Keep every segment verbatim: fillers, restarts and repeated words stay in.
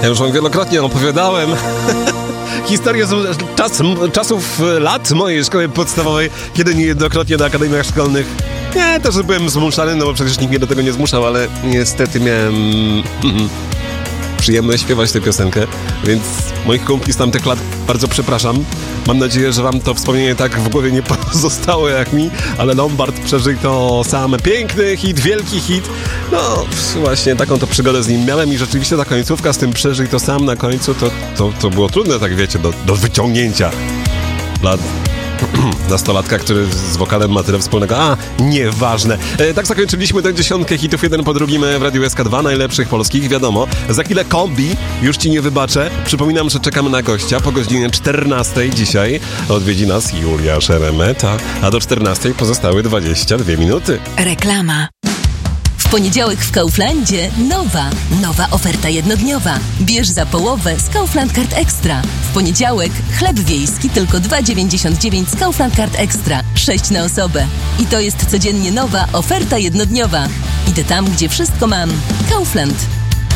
Ja już wam wielokrotnie opowiadałem historię z czas, czasów lat mojej szkoły podstawowej, kiedy niejednokrotnie na akademiach szkolnych nie, to, że byłem zmuszany, no bo przecież nikt mnie do tego nie zmuszał, ale niestety miałem mm, przyjemność śpiewać tę piosenkę, więc moich kumpli z tamtych lat bardzo przepraszam. Mam nadzieję, że wam to wspomnienie tak w głowie nie pozostało jak mi, ale Lombard przeżył to sam. Piękny hit, wielki hit. No właśnie, taką to przygodę z nim miałem i rzeczywiście ta końcówka z tym przeżyj to sam na końcu, to, to, to było trudne, tak wiecie, do, do wyciągnięcia dla nastolatka, który z wokalem ma tyle wspólnego. A, nieważne. E, tak zakończyliśmy tę dziesiątkę hitów jeden po drugim w Radiu S K dwa, najlepszych polskich, wiadomo. Za chwilę kombi, już ci nie wybaczę. Przypominam, że czekamy na gościa po godzinie czternastej dzisiaj. Odwiedzi nas Julia Szeremeta, a do czternastej pozostały dwadzieścia dwie minuty. Reklama. W poniedziałek w Kauflandzie nowa, nowa oferta jednodniowa. Bierz za połowę z Kaufland Card Extra. W poniedziałek chleb wiejski tylko dwa dziewięćdziesiąt dziewięć z Kaufland Card Extra. sześć na osobę. I to jest codziennie nowa oferta jednodniowa. Idę tam, gdzie wszystko mam. Kaufland.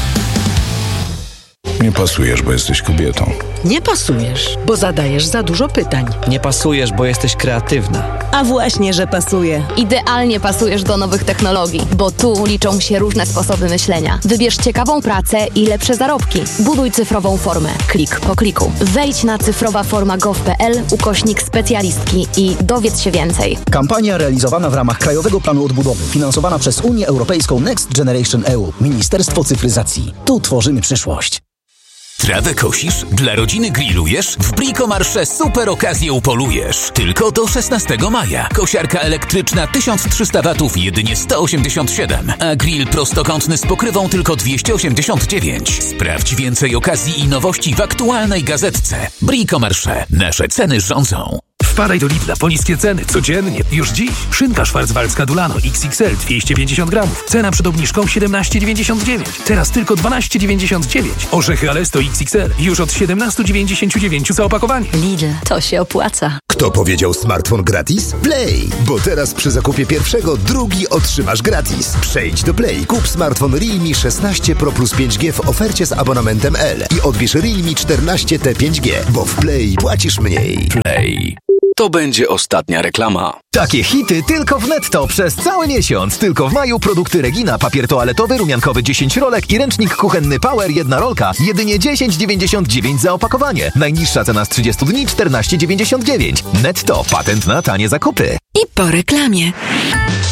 Nie pasujesz, bo jesteś kobietą. Nie pasujesz, bo zadajesz za dużo pytań. Nie pasujesz, bo jesteś kreatywna. A właśnie, że pasuje. Idealnie pasujesz do nowych technologii, bo tu liczą się różne sposoby myślenia. Wybierz ciekawą pracę i lepsze zarobki. Buduj cyfrową formę. Klik po kliku. Wejdź na cyfrowaforma kropka gov kropka p l ukośnik specjalistki i dowiedz się więcej. Kampania realizowana w ramach Krajowego Planu Odbudowy, finansowana przez Unię Europejską Next Generation E U. Ministerstwo Cyfryzacji. Tu tworzymy przyszłość. Trawę kosisz? Dla rodziny grillujesz? W Bricomarché super okazję upolujesz. Tylko do szesnastego maja. Kosiarka elektryczna tysiąc trzysta watów jedynie sto osiemdziesiąt siedem, a grill prostokątny z pokrywą tylko dwieście osiemdziesiąt dziewięć. Sprawdź więcej okazji i nowości w aktualnej gazetce. Bricomarché. Nasze ceny rządzą. Wpadaj do Lidla po niskie ceny codziennie. Już dziś. Szynka szwarcwaldzka Dulano X X L dwieście pięćdziesiąt gramów. Cena przed obniżką siedemnaście dziewięćdziesiąt dziewięć. Teraz tylko dwanaście dziewięćdziesiąt dziewięć. Orzechy Alesto X X L już od siedemnaście dziewięćdziesiąt dziewięć za opakowanie. Lidl, to się opłaca. Kto powiedział smartfon gratis? Play! Bo teraz przy zakupie pierwszego drugi otrzymasz gratis. Przejdź do Play, kup smartfon Realme szesnaście Pro plus pięć G w ofercie z abonamentem L i odbierz Realme czternaście T pięć G, bo w Play płacisz mniej. Play. To będzie ostatnia reklama. Takie hity tylko w Netto przez cały miesiąc. Tylko w maju produkty Regina, papier toaletowy, rumiankowy dziesięć rolek i ręcznik kuchenny Power jedna rolka. Jedynie dziesięć dziewięćdziesiąt dziewięć za opakowanie. Najniższa cena z trzydziestu dni czternaście dziewięćdziesiąt dziewięć. Netto, patent na tanie zakupy. I po reklamie.